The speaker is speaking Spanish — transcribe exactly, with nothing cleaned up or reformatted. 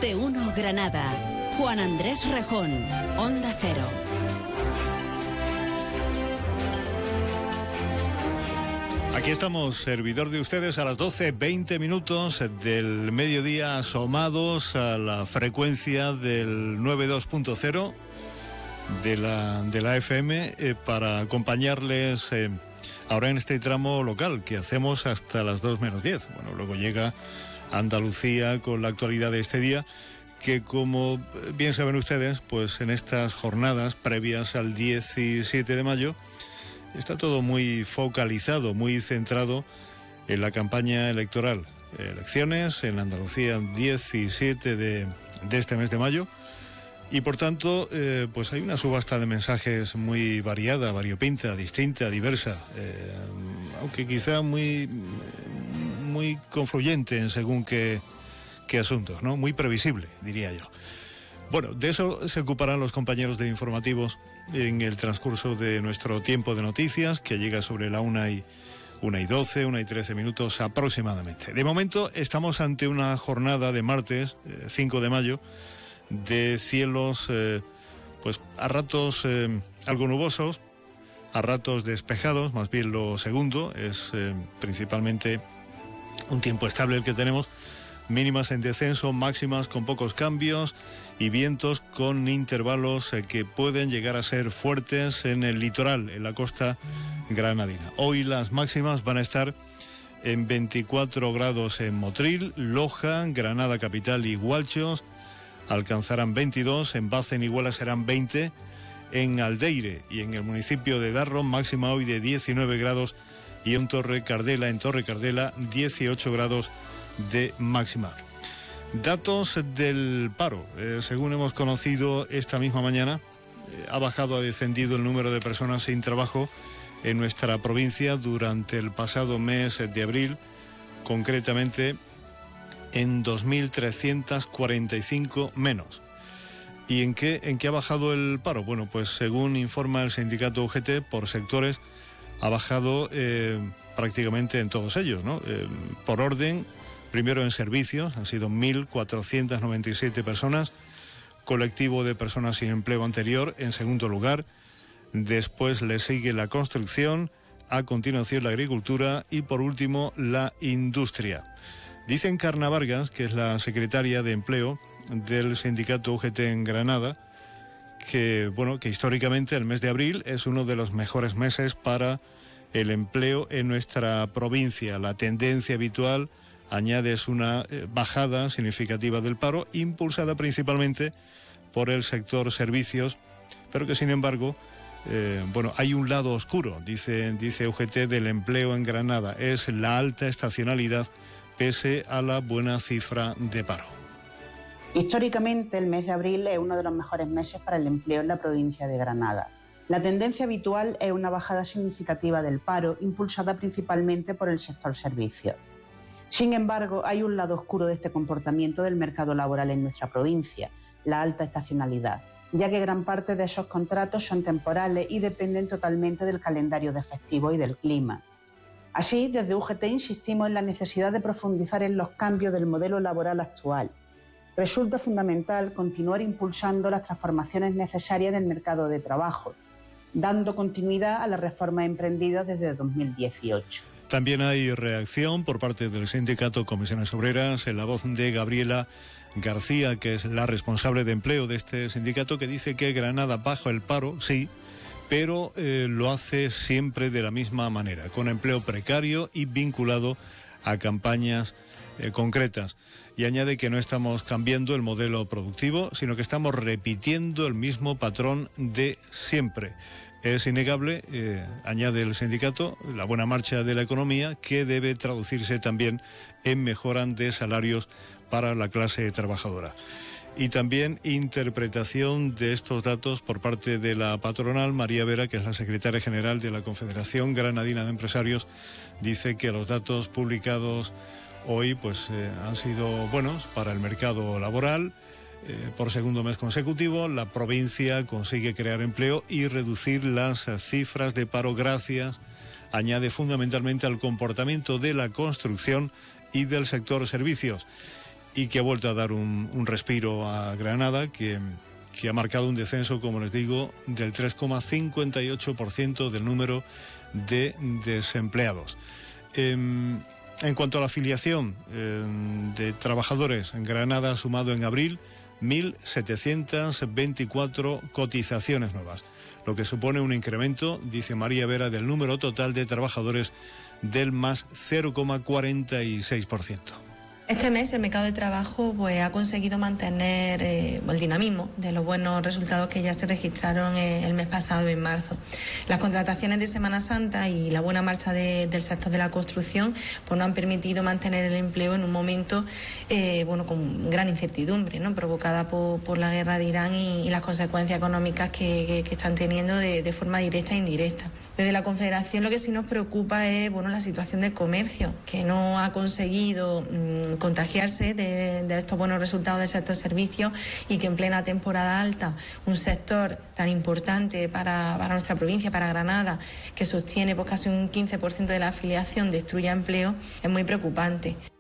T uno Granada. Juan Andrés Rejón, Onda Cero. Aquí estamos, servidor de ustedes, a las doce veinte minutos del mediodía, asomados a la frecuencia del noventa y dos punto cero de la, de la F M eh, para acompañarles eh, ahora en este tramo local que hacemos hasta las dos menos diez. Bueno, luego llega Andalucía con la actualidad de este día, que como bien saben ustedes, pues en estas jornadas previas al diecisiete de mayo, está todo muy focalizado, muy centrado en la campaña electoral. Elecciones en Andalucía diecisiete de, de este mes de mayo. Y por tanto, eh, pues hay una subasta de mensajes muy variada, variopinta, distinta, diversa, eh, aunque quizá muy, muy confluyente en según qué, qué asuntos, ¿no? Muy previsible, diría yo. Bueno, de eso se ocuparán los compañeros de informativos en el transcurso de nuestro tiempo de noticias, que llega sobre la una y, una y doce, una y trece minutos aproximadamente. De momento estamos ante una jornada de martes, eh, cinco de mayo, de cielos eh, pues a ratos eh, algo nubosos, a ratos despejados, más bien lo segundo, es eh, principalmente un tiempo estable el que tenemos. Mínimas en descenso, máximas con pocos cambios y vientos con intervalos eh, que pueden llegar a ser fuertes en el litoral, en la costa granadina. Hoy las máximas van a estar en veinticuatro grados en Motril, Loja, Granada Capital y Gualchos. Alcanzarán veintidós, en Baza en Iguala serán veinte, en Aldeire y en el municipio de Darro máxima hoy de diecinueve grados y en Torre Cardela, en Torre Cardela dieciocho grados de máxima. Datos del paro. Eh, según hemos conocido esta misma mañana, eh, ha bajado, ha descendido el número de personas sin trabajo en nuestra provincia durante el pasado mes de abril, concretamente en dos mil trescientos cuarenta y cinco menos. ¿Y en qué, en qué ha bajado el paro? Bueno, pues según informa el sindicato U G T, por sectores ha bajado eh, prácticamente en todos ellos, ¿no? Eh, por orden. Primero en servicios, han sido mil cuatrocientos noventa y siete personas, colectivo de personas sin empleo anterior en segundo lugar, después le sigue la construcción, a continuación la agricultura y por último la industria. Dice Encarna Vargas, que es la secretaria de empleo del sindicato U G T en Granada, que, bueno, que históricamente el mes de abril es uno de los mejores meses para el empleo en nuestra provincia. La tendencia habitual, añade, es una eh, bajada significativa del paro, impulsada principalmente por el sector servicios, pero que sin embargo, eh, bueno, hay un lado oscuro, dice, dice U G T, del empleo en Granada, es la alta estacionalidad pese a la buena cifra de paro. Históricamente el mes de abril es uno de los mejores meses para el empleo en la provincia de Granada. La tendencia habitual es una bajada significativa del paro, impulsada principalmente por el sector servicios. Sin embargo, hay un lado oscuro de este comportamiento del mercado laboral en nuestra provincia, la alta estacionalidad, ya que gran parte de esos contratos son temporales y dependen totalmente del calendario de festivos y del clima. Así, desde U G T insistimos en la necesidad de profundizar en los cambios del modelo laboral actual. Resulta fundamental continuar impulsando las transformaciones necesarias del mercado de trabajo, dando continuidad a las reformas emprendidas desde dos mil dieciocho. También hay reacción por parte del sindicato Comisiones Obreras, en la voz de Gabriela García, que es la responsable de empleo de este sindicato, que dice que Granada baja el paro, sí, pero eh, lo hace siempre de la misma manera, con empleo precario y vinculado a campañas eh, concretas. Y añade que no estamos cambiando el modelo productivo, sino que estamos repitiendo el mismo patrón de siempre. Es innegable, eh, añade el sindicato, la buena marcha de la economía, que debe traducirse también en mejora de salarios para la clase trabajadora. Y también interpretación de estos datos por parte de la patronal. María Vera, que es la secretaria general de la Confederación Granadina de Empresarios, dice que los datos publicados hoy pues eh, han sido buenos para el mercado laboral. Eh, por segundo mes consecutivo, la provincia consigue crear empleo y reducir las cifras de paro gracias, añade, fundamentalmente al comportamiento de la construcción y del sector servicios. y que ha vuelto a dar un, un respiro a Granada, que, que ha marcado un descenso, como les digo, del tres coma cincuenta y ocho por ciento del número de desempleados. Eh, en cuanto a la afiliación eh, de trabajadores, en Granada ha sumado en abril mil setecientas veinticuatro cotizaciones nuevas, lo que supone un incremento, dice María Vera, del número total de trabajadores del más cero coma cuarenta y seis por ciento. Este mes el mercado de trabajo pues, ha conseguido mantener eh, el dinamismo de los buenos resultados que ya se registraron eh, el mes pasado, en marzo. Las contrataciones de Semana Santa y la buena marcha de, del sector de la construcción pues, nos han permitido mantener el empleo en un momento eh, bueno, con gran incertidumbre, ¿no? provocada por, por la guerra de Irán y, y las consecuencias económicas que, que, que están teniendo de, de forma directa e indirecta. Desde la Confederación lo que sí nos preocupa es bueno, la situación del comercio, que no ha conseguido mmm, contagiarse de, de estos buenos resultados del sector servicios y que en plena temporada alta, un sector tan importante para, para nuestra provincia, para Granada, que sostiene pues, casi un quince por ciento de la afiliación, destruya empleo, es muy preocupante.